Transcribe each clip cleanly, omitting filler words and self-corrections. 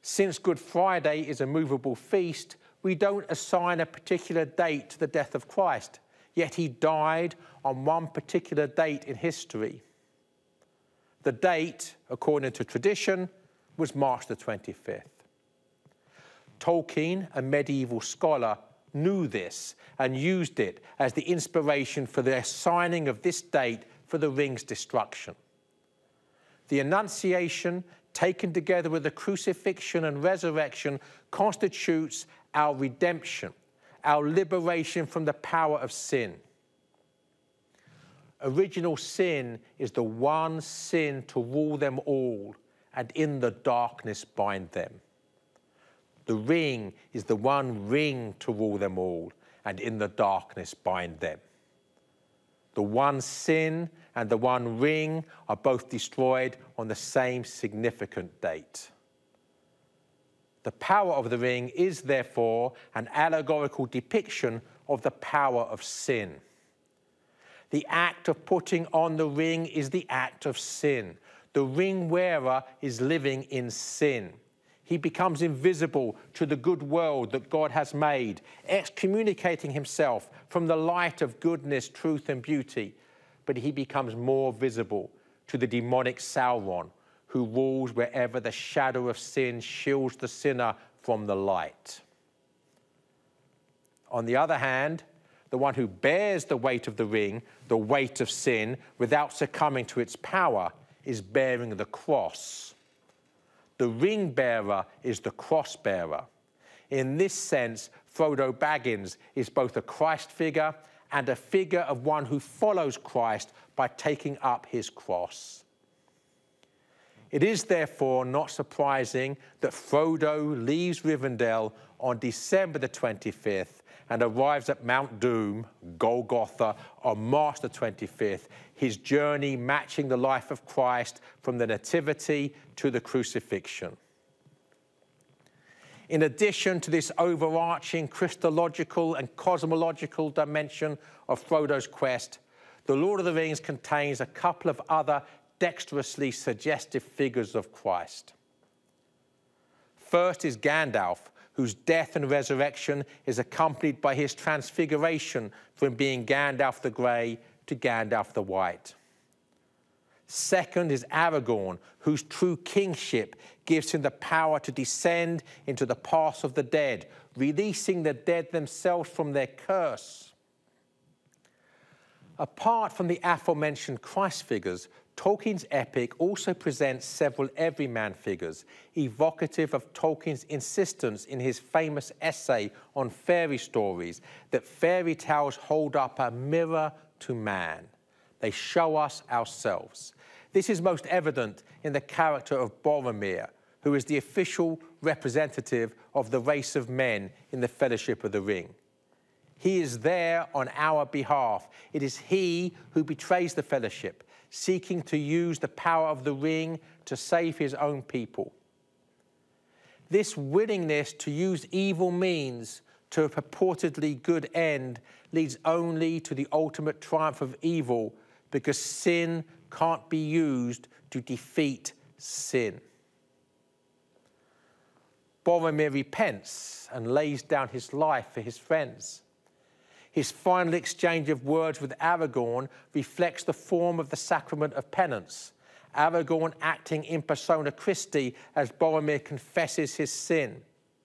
Since Good Friday is a movable feast, we don't assign a particular date to the death of Christ, yet he died on one particular date in history. The date, according to tradition, was March the 25th. Tolkien, a medieval scholar, knew this and used it as the inspiration for the assigning of this date for the ring's destruction. The Annunciation, taken together with the crucifixion and resurrection, constitutes our redemption, our liberation from the power of sin. Original sin is the one sin to rule them all, and in the darkness bind them. The ring is the one ring to rule them all, and in the darkness bind them. The one sin and the one ring are both destroyed on the same significant date. The power of the ring is therefore an allegorical depiction of the power of sin. The act of putting on the ring is the act of sin. The ring wearer is living in sin. He becomes invisible to the good world that God has made, excommunicating himself from the light of goodness, truth, and beauty. But he becomes more visible to the demonic Sauron, who rules wherever the shadow of sin shields the sinner from the light. On the other hand, the one who bears the weight of the ring, the weight of sin, without succumbing to its power, is bearing the cross. The ring bearer is the cross bearer. In this sense, Frodo Baggins is both a Christ figure and a figure of one who follows Christ by taking up his cross. It is therefore not surprising that Frodo leaves Rivendell on December the 25th and arrives at Mount Doom, Golgotha, on March the 25th, his journey matching the life of Christ from the Nativity to the crucifixion. In addition to this overarching Christological and cosmological dimension of Frodo's quest, The Lord of the Rings contains a couple of other dexterously suggestive figures of Christ. First is Gandalf, whose death and resurrection is accompanied by his transfiguration from being Gandalf the Grey to Gandalf the White. Second is Aragorn, whose true kingship gives him the power to descend into the paths of the dead, releasing the dead themselves from their curse. Apart from the aforementioned Christ figures, Tolkien's epic also presents several everyman figures, evocative of Tolkien's insistence in his famous essay on fairy stories that fairy tales hold up a mirror to man. They show us ourselves. This is most evident in the character of Boromir, who is the official representative of the race of men in the Fellowship of the Ring. He is there on our behalf. It is he who betrays the Fellowship, seeking to use the power of the ring to save his own people. This willingness to use evil means to a purportedly good end leads only to the ultimate triumph of evil, because sin can't be used to defeat sin. Boromir repents and lays down his life for his friends. His final exchange of words with Aragorn reflects the form of the sacrament of penance, Aragorn acting in persona Christi as Boromir confesses his sin.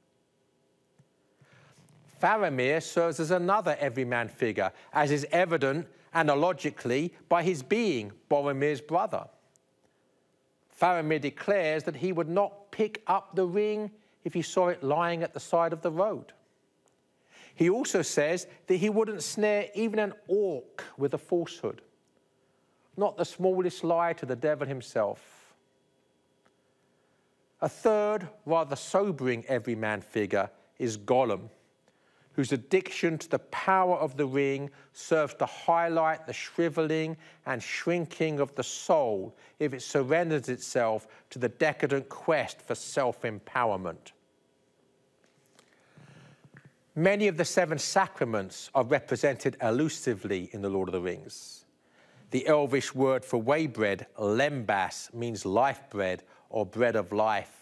Faramir serves as another everyman figure, as is evident analogically by his being Boromir's brother. Faramir declares that he would not pick up the ring if he saw it lying at the side of the road. He also says that he wouldn't snare even an orc with a falsehood, not the smallest lie to the devil himself. A third, rather sobering everyman figure is Gollum, whose addiction to the power of the ring serves to highlight the shriveling and shrinking of the soul if it surrenders itself to the decadent quest for self-empowerment. Many of the seven sacraments are represented elusively in The Lord of the Rings. The Elvish word for waybread, lembas, means life bread or bread of life.